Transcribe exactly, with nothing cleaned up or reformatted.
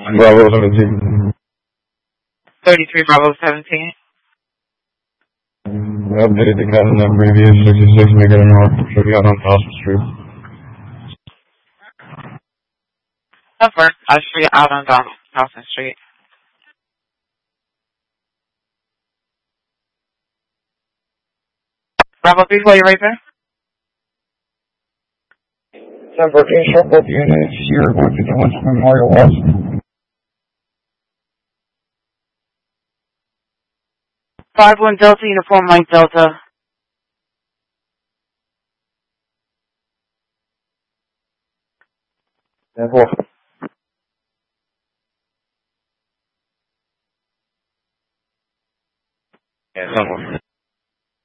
Bravo seventeen. thirty-three Bravo seventeen. Updating that in the previous sixty-six, make it a north, should be out on Dawson Street. Number, I street out on Dawson Street. Bravo three, are you right there? ten fourteen, show both units here, going to the West Memorial West. five one Delta, Uniform Mike Delta. ten four. Yeah, ten four.